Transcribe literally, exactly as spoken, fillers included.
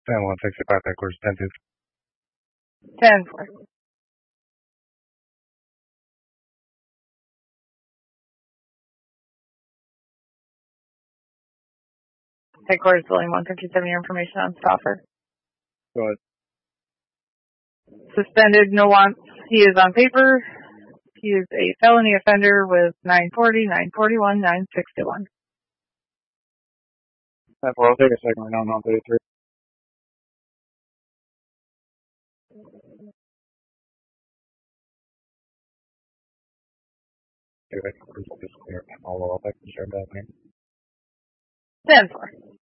ten one sixty-five, headquarters ten two. ten four. Headquarters building one fifty-seven, your information on Stauffer. Go ahead. Suspended, no wants. He is on paper. He is a felony offender with nine forty, nine forty-one, nine sixty-one. ten four, I'll take a second right now, non thirty-three. Okay, headquarters is clear. I'll, I'll back to share that name. ten four.